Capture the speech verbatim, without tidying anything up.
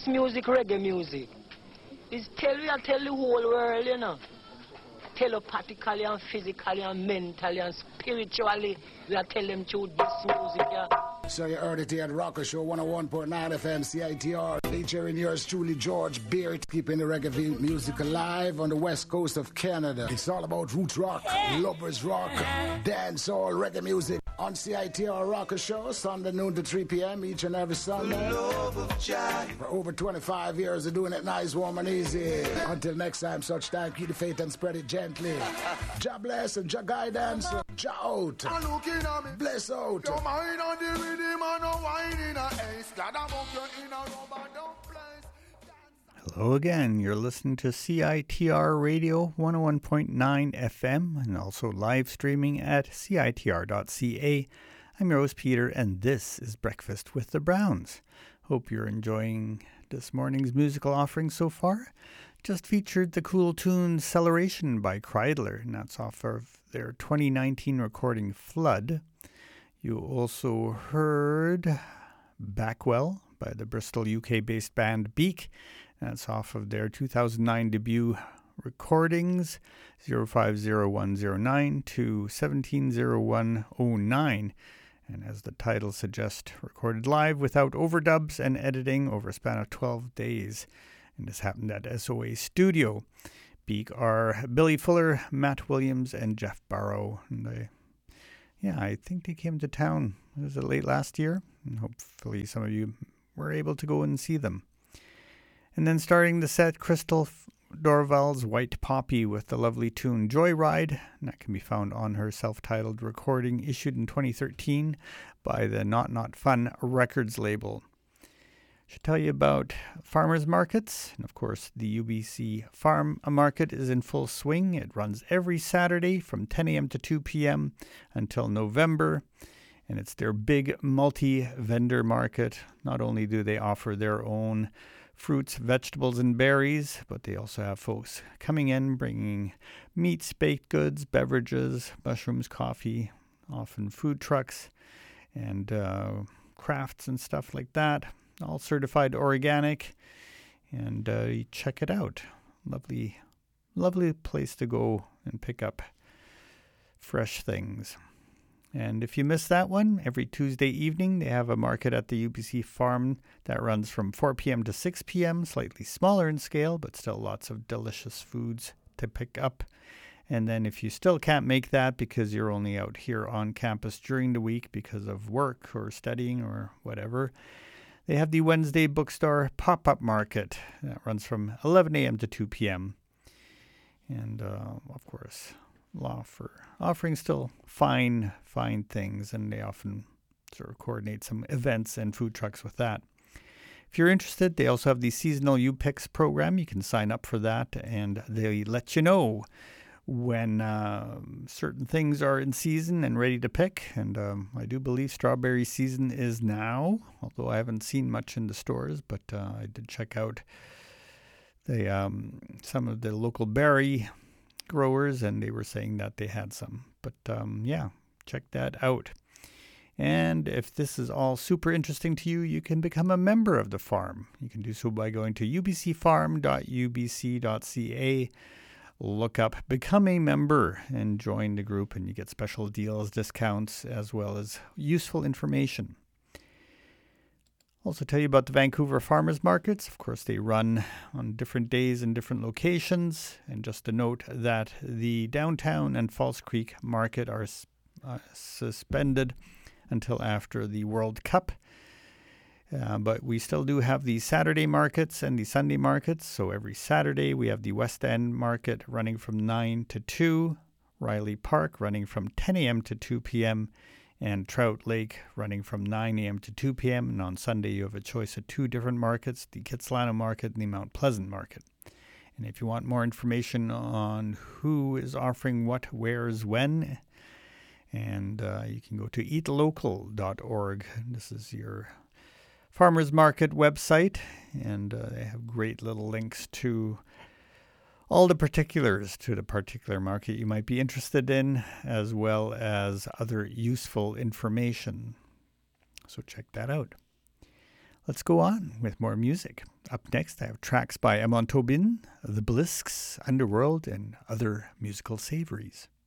this music, reggae music, is tell you, I tell the whole world, you know. Telepathically and physically and mentally and spiritually, we are telling them to this music, yeah. So you heard it here at Rocker Show one oh one point nine F M C I T R, featuring yours truly, George Beard, keeping the reggae music alive on the west coast of Canada. It's all about roots rock, lovers rock, dancehall, reggae music on C I T R Rocker Show, Sunday noon to three p.m. each and every Sunday. For over twenty-five years of doing it nice, warm and easy. Until next time, such time, keep the faith and spread it gently. Jah bless and Jah guidance, Jah out, bless out. Hello again, you're listening to C I T R Radio one oh one point nine F M and also live streaming at C I T R dot C A. I'm your host Peter and this is Breakfast with the Browns. Hope you're enjoying this morning's musical offering so far. Just featured the cool tune Celebration by Kreidler, and that's off of their twenty nineteen recording Flood. You also heard Backwell by the Bristol U K-based band Beak. That's off of their two thousand nine debut recordings, zero five zero one zero nine to seventeen oh one oh nine. And as the title suggests, recorded live without overdubs and editing over a span of twelve days. And this happened at S O A Studio. Beak are Billy Fuller, Matt Williams, and Jeff Barrow. And I, yeah, I think they came to town, was it late last year? And hopefully some of you were able to go and see them. And then starting the set, Crystal Dorval's White Poppy with the lovely tune Joyride. And that can be found on her self-titled recording issued in twenty thirteen by the Not Not Fun Records label. Should tell you about farmers markets. And of course, the U B C Farm Market is in full swing. It runs every Saturday from ten a.m. to two p.m. until November. And it's their big multi-vendor market. Not only do they offer their own fruits, vegetables, and berries, but they also have folks coming in, bringing meats, baked goods, beverages, mushrooms, coffee, often food trucks, and uh, crafts and stuff like that. All certified organic, and uh, you check it out. Lovely, lovely place to go and pick up fresh things. And if you missed that one, every Tuesday evening they have a market at the U B C Farm that runs from four p.m. to six p.m., slightly smaller in scale, but still lots of delicious foods to pick up. And then if you still can't make that because you're only out here on campus during the week because of work or studying or whatever, they have the Wednesday Bookstore Pop-Up Market that runs from eleven a.m. to two p.m. And, uh, of course, offer, offering still fine, fine things, and they often sort of coordinate some events and food trucks with that. If you're interested, they also have the seasonal U-Picks program. You can sign up for that, and they let you know when uh, certain things are in season and ready to pick. And um, I do believe strawberry season is now, although I haven't seen much in the stores, but uh, I did check out the um, some of the local berry growers, and they were saying that they had some. But um, yeah, check that out. And if this is all super interesting to you, you can become a member of the farm. You can do so by going to u b c farm dot u b c dot c a. Look up Become a Member and join the group, and you get special deals, discounts, as well as useful information. Also tell you about the Vancouver Farmers Markets. Of course, they run on different days and different locations. And just to note that the downtown and False Creek Market are uh, suspended until after the World Cup. Uh, but we still do have the Saturday markets and the Sunday markets. So every Saturday we have the West End Market running from nine to two, Riley Park running from ten a.m. to two p.m., and Trout Lake running from nine a.m. to two p.m. And on Sunday you have a choice of two different markets, the Kitsilano Market and the Mount Pleasant Market. And if you want more information on who is offering what, where's, when, and uh, you can go to eat local dot org. This is your farmers market website, and uh, they have great little links to all the particulars to the particular market you might be interested in, as well as other useful information. So check that out. Let's go on with more music. Up next, I have tracks by Amon Tobin, The Blisks, Underworld, and other musical savories.